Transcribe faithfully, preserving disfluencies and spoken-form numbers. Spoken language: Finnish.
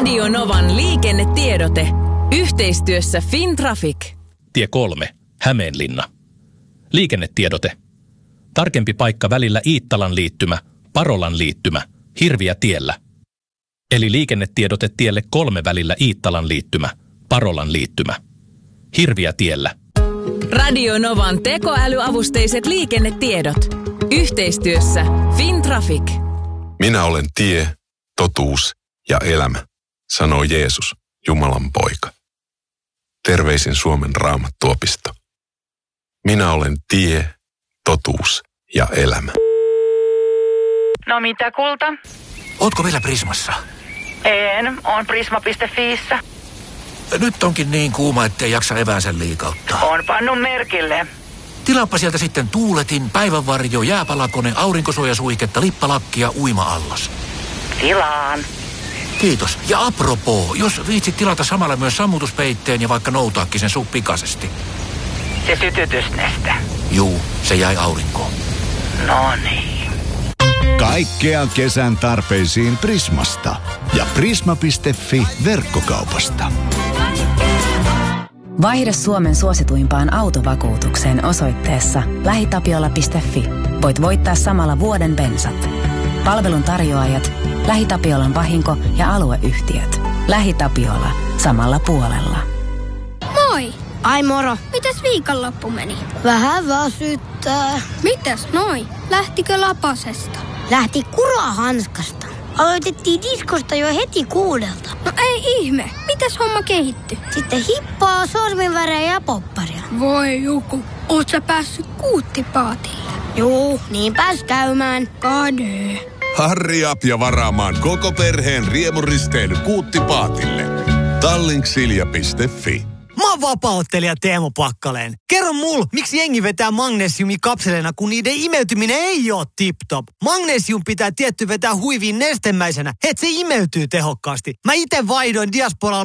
Radio Novan liikennetiedote. Yhteistyössä Fintraffic. Tie kolme, Hämeenlinna. Liikennetiedote. Tarkempi paikka välillä Iittalan liittymä, Parolan liittymä, Hirviätiellä. Eli liikennetiedote tielle kolme välillä Iittalan liittymä, Parolan liittymä, Hirviätiellä. Radio Novan tekoälyaavusteiset liikennetiedot. Yhteistyössä Fintraffic. Minä olen tie, totuus ja elämä, sanoo Jeesus, Jumalan poika. Terveisin Suomen Raamattuopisto. Minä olen tie, totuus ja elämä. No mitä, kulta? Ootko vielä Prismassa? En, on prisma piste fiissä. Nyt onkin niin kuuma, ettei jaksa eväänsä liikauttaa. On pannut merkille. Tilaappa sieltä sitten tuuletin, päivänvarjo, jääpalakone, aurinkosuojasuihketta, lippalakkia, uima-allas. Tilaan. Kiitos. Ja apropoo, jos viitsit tilata samalla myös sammutuspeitteen ja vaikka noutaakin sen sup pikaisesti. Se sytytysneste. Juu, se jäi aurinkoon. No niin. Kaikkea kesän tarpeisiin Prismasta ja prisma piste fi verkkokaupasta. Vaihda Suomen suosituimpaan autovakuutukseen osoitteessa lähitapiola piste fi. Voit voittaa samalla vuoden bensat. Palvelun tarjoajat, LähiTapiolan vahinko- ja alueyhtiöt. LähiTapiola. Samalla puolella. Moi! Ai moro! Mites viikonloppu meni? Vähän väsyttää. Mitäs noi? Lähtikö lapasesta? Lähti kurahanskasta. Aloitettiin diskosta jo heti kuudelta. No ei ihme. Mitäs homma kehittyi? Sitten hippaa, sorminvärejä ja popparia. Voi joku. Oot sä päässyt kuuttipaatille? Juu, niin pääs käymään. Kade. Harri up ja varaamaan koko perheen riemuristeily kuuttipaatille. Tallink-silja piste fi. Mä oon vapaa-ottelija Teemu Pakkaleen. Kerro mul, miksi jengi vetää magnesiumikapseleina, kun niiden imeytyminen ei oo tip-top. Magnesium pitää tietty vetää huiviin nestemäisenä, et se imeytyy tehokkaasti. Mä ite vaihdoin Diasporalla